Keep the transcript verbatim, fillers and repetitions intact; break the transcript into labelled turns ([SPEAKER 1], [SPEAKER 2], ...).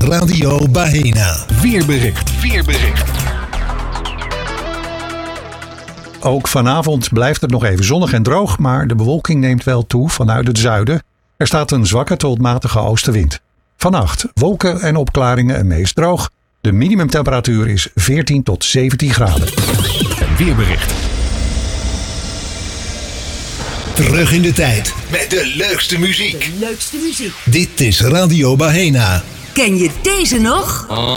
[SPEAKER 1] Radio Bahena.
[SPEAKER 2] Weerbericht. Weerbericht.
[SPEAKER 3] Ook vanavond blijft het nog even zonnig en droog, maar de bewolking neemt wel toe vanuit het zuiden. Er staat een zwakke tot matige oostenwind. Vannacht wolken en opklaringen en meest droog. De minimumtemperatuur is veertien tot zeventien graden.
[SPEAKER 2] Weerbericht.
[SPEAKER 1] Terug in de tijd met de leukste muziek.
[SPEAKER 4] De leukste muziek.
[SPEAKER 1] Dit is Radio Bahena.
[SPEAKER 4] Ken je deze nog?